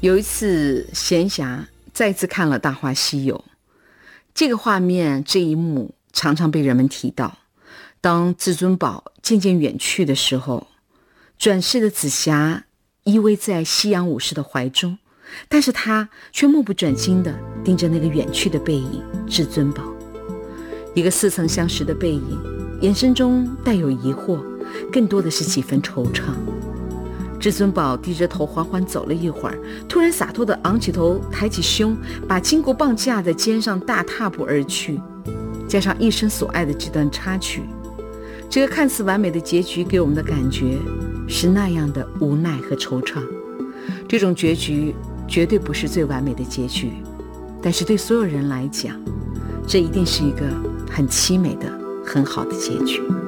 有一次闲暇再次看了《大话西游》，这个画面这一幕常常被人们提到。当至尊宝渐渐远去的时候，转世的紫霞依偎在西洋武士的怀中，但是他却目不转睛地盯着那个远去的背影至尊宝，一个似曾相识的背影，眼神中带有疑惑，更多的是几分惆怅。至尊宝低着头缓缓走了一会儿，突然洒脱地昂起头，抬起胸，把金箍棒架在肩上，大踏步而去，加上一生所爱的这段插曲，这个看似完美的结局给我们的感觉是那样的无奈和惆怅。这种结局绝对不是最完美的结局，但是对所有人来讲，这一定是一个很凄美的很好的结局。